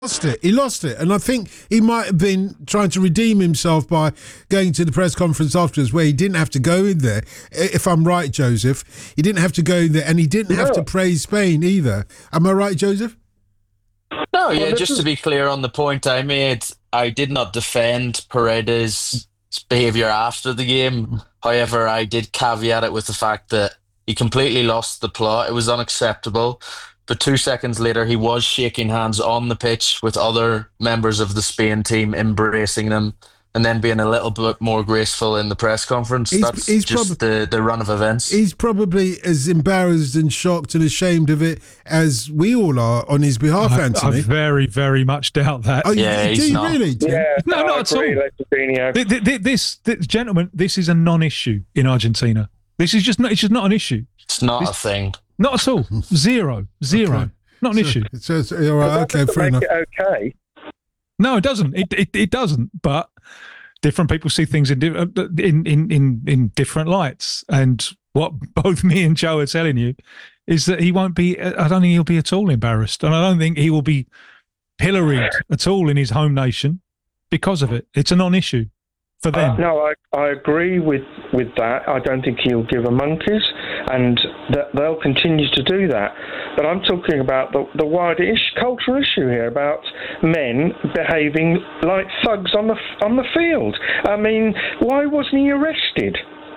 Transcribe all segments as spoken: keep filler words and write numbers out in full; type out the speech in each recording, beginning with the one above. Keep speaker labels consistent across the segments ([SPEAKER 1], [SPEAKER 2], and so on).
[SPEAKER 1] lost it. He lost it. And I think he might have been trying to redeem himself by going to the press conference afterwards where he didn't have to go in there. If I'm right, Joseph, he didn't have to go in there and he didn't
[SPEAKER 2] No.
[SPEAKER 1] have to praise Spain either. Am I right, Joseph?
[SPEAKER 3] No, yeah,
[SPEAKER 2] Well,
[SPEAKER 3] just
[SPEAKER 2] is...
[SPEAKER 3] to be clear on the point I made, I did not defend Paredes' behaviour after the game. However, I did caveat it with the fact that he completely lost the plot. It was unacceptable. But two seconds later, he was shaking hands on the pitch with other members of the Spain team, embracing them, and then being a little bit more graceful in the press conference.
[SPEAKER 1] He's-
[SPEAKER 3] That's
[SPEAKER 1] he's
[SPEAKER 3] just
[SPEAKER 1] prob-
[SPEAKER 3] the, the run of events.
[SPEAKER 1] He's probably as embarrassed and shocked and ashamed of it as we all are on his behalf,
[SPEAKER 4] I,
[SPEAKER 1] Anthony.
[SPEAKER 4] I very, very much doubt that.
[SPEAKER 1] Oh,
[SPEAKER 3] Yeah,
[SPEAKER 1] you,
[SPEAKER 3] he's
[SPEAKER 1] do you
[SPEAKER 3] not.
[SPEAKER 1] really? Tim?
[SPEAKER 2] Yeah,
[SPEAKER 4] No, not
[SPEAKER 2] I
[SPEAKER 4] at
[SPEAKER 2] agree,
[SPEAKER 4] all.
[SPEAKER 2] Leicester.
[SPEAKER 4] Th- th- th- This, this, gentlemen, this is a non-issue in Argentina. This is just not. It's just not an issue.
[SPEAKER 3] It's not
[SPEAKER 4] This-
[SPEAKER 3] a thing.
[SPEAKER 4] Not at all. Zero. Zero.
[SPEAKER 1] Okay.
[SPEAKER 4] Not an
[SPEAKER 1] So-
[SPEAKER 4] issue.
[SPEAKER 1] So, so, all right, okay, fair enough.
[SPEAKER 2] Make it okay.
[SPEAKER 4] No, it doesn't. It it, it doesn't. But different people see things in, di- uh, in in in in different lights. And what both me and Joe are telling you is that he won't be. I don't think he'll be at all embarrassed, and I don't think he will be pilloried at all in his home nation because of it. It's a non-issue for
[SPEAKER 2] Uh,
[SPEAKER 4] them.
[SPEAKER 2] no, I, I agree with, with that. I don't think he'll give a monkeys, and that they'll continue to do that. But I'm talking about the, the wider ish, cultural issue here about men behaving like thugs on the on the field. I mean, why wasn't he arrested?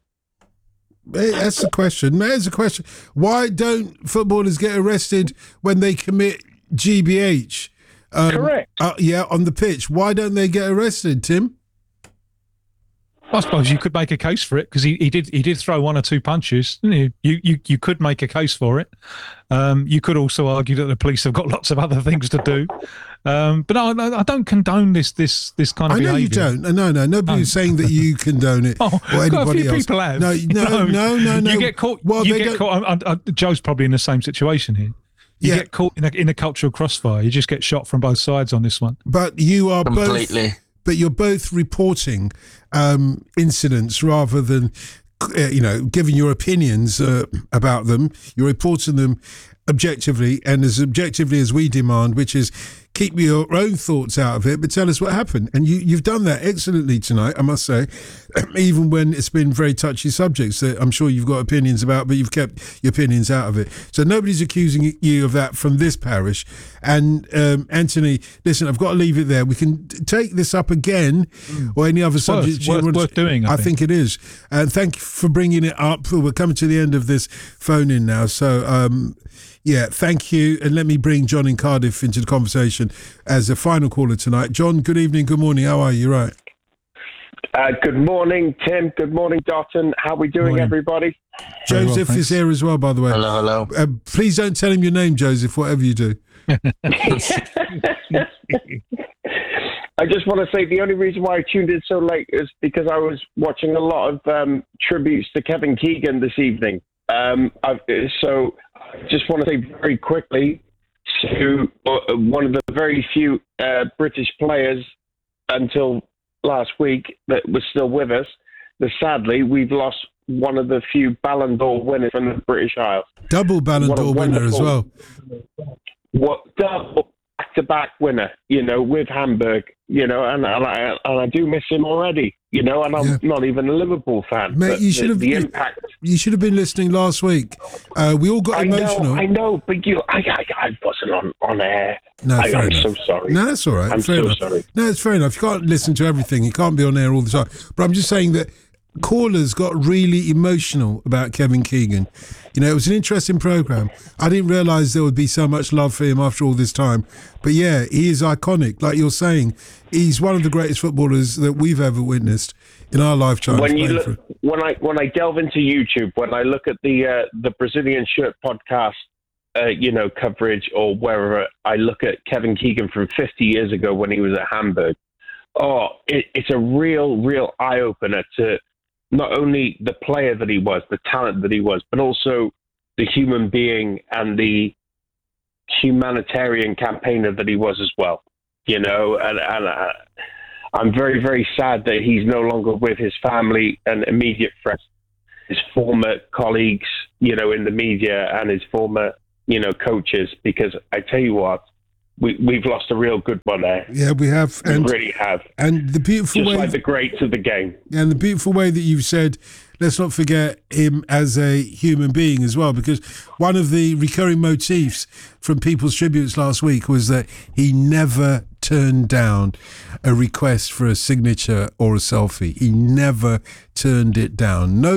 [SPEAKER 1] Hey, that's the question. There's the question. Why don't footballers get arrested when they commit G B H? Um,
[SPEAKER 2] Correct.
[SPEAKER 1] Uh, yeah, on the pitch. Why don't they get arrested, Tim?
[SPEAKER 4] I suppose you could make a case for it because he, he did he did throw one or two punches. Didn't you? You you you could make a case for it. Um, you could also argue that the police have got lots of other things to do. Um, but no, I, I don't condone this this this kind of
[SPEAKER 1] I know
[SPEAKER 4] behaviour.
[SPEAKER 1] you don't. No, no, nobody's saying that you condone it
[SPEAKER 4] Oh,
[SPEAKER 1] or
[SPEAKER 4] quite a
[SPEAKER 1] anybody
[SPEAKER 4] few
[SPEAKER 1] else.
[SPEAKER 4] people have.
[SPEAKER 1] No, no, no, no, no.
[SPEAKER 4] You get caught.
[SPEAKER 1] Well,
[SPEAKER 4] you
[SPEAKER 1] they
[SPEAKER 4] get
[SPEAKER 1] don't-
[SPEAKER 4] caught. I, I, Joe's probably in the same situation here. You
[SPEAKER 1] Yeah.
[SPEAKER 4] get caught in a, in a cultural crossfire. You just get shot from both sides on this one.
[SPEAKER 1] But you are
[SPEAKER 3] Completely.
[SPEAKER 1] both. But you're both reporting um, incidents rather than, uh, you know, giving your opinions uh, about them. You're reporting them objectively and as objectively as we demand, which is keep your own thoughts out of it, but tell us what happened. And you, you've done that excellently tonight, I must say, even when it's been very touchy subjects that I'm sure you've got opinions about, but you've kept your opinions out of it. So nobody's accusing you of that from this parish. And um, Anthony, listen, I've got to leave it there. We can t- take this up again or any other
[SPEAKER 4] It's worth-
[SPEAKER 1] subject. you
[SPEAKER 4] worth-
[SPEAKER 1] want to-
[SPEAKER 4] worth doing, I
[SPEAKER 1] I
[SPEAKER 4] think.
[SPEAKER 1] think it is. And thank you for bringing it up. We're coming to the end of this phone in now. So, um, yeah, thank you. And let me bring John in Cardiff into the conversation as a final caller tonight. John, good evening, good morning. How are you? Right.
[SPEAKER 2] Uh, good morning, Tim. Good morning, Dotton. How are we doing,
[SPEAKER 4] Morning.
[SPEAKER 2] everybody?
[SPEAKER 4] Very well,
[SPEAKER 1] Joseph is
[SPEAKER 4] thanks.
[SPEAKER 1] here as well, by the way.
[SPEAKER 3] Hello, hello.
[SPEAKER 1] Uh, please don't tell him your name, Joseph, whatever you do.
[SPEAKER 2] I just want to say the only reason why I tuned in so late is because I was watching a lot of um, tributes to Kevin Keegan this evening. Um, I've, so I just want to say very quickly to uh, one of the very few uh, British players until last week that was still with us, that sadly we've lost one of the few Ballon d'Or winners from the British Isles.
[SPEAKER 1] Double Ballon
[SPEAKER 2] What a
[SPEAKER 1] d'Or winner as well.
[SPEAKER 2] wonderful- What double back-to-back winner, you know, with Hamburg, you know, and, and, I, and I do miss him already, you know, and I'm
[SPEAKER 1] Yeah.
[SPEAKER 2] not even a Liverpool fan.
[SPEAKER 1] Mate,
[SPEAKER 2] but
[SPEAKER 1] you
[SPEAKER 2] the-
[SPEAKER 1] should have-
[SPEAKER 2] the impact.
[SPEAKER 1] You should have been listening last week. Uh, we all got
[SPEAKER 2] I
[SPEAKER 1] emotional.
[SPEAKER 2] know, I know, but you, I, I, I wasn't on, on air.
[SPEAKER 1] No,
[SPEAKER 2] I,
[SPEAKER 1] fair
[SPEAKER 2] I'm
[SPEAKER 1] enough.
[SPEAKER 2] so sorry.
[SPEAKER 1] No, that's all right.
[SPEAKER 2] I'm
[SPEAKER 1] fair
[SPEAKER 2] so
[SPEAKER 1] enough.
[SPEAKER 2] sorry.
[SPEAKER 1] No, it's fair enough. You can't listen to everything. You can't be on air all the time. But I'm just saying that callers got really emotional about Kevin Keegan. You know, it was an interesting programme. I didn't realise there would be so much love for him after all this time. But yeah, he is iconic. Like you're saying, he's one of the greatest footballers that we've ever witnessed in our lifetime.
[SPEAKER 2] When you look, when I when I delve into YouTube, when I look at the uh, the Brazilian Shirt podcast, uh, you know, coverage or wherever, I look at Kevin Keegan from fifty years ago when he was at Hamburg. Oh, it, it's a real, real eye opener to not only the player that he was, the talent that he was, but also the human being and the humanitarian campaigner that he was as well. You know, and and. Uh, I'm very, very sad that he's no longer with his family and immediate friends, his former colleagues, you know, in the media and his former, you know, coaches, because I tell you what, we, we've lost a real good one there.
[SPEAKER 1] Yeah, we have.
[SPEAKER 2] We
[SPEAKER 1] and,
[SPEAKER 2] really have.
[SPEAKER 1] And the beautiful
[SPEAKER 2] Just
[SPEAKER 1] way,
[SPEAKER 2] like the greats of the game.
[SPEAKER 1] and the beautiful way that you've said, let's not forget him as a human being as well, because one of the recurring motifs from People's Tributes last week was that he never turned down a request for a signature or a selfie. He never turned it down. No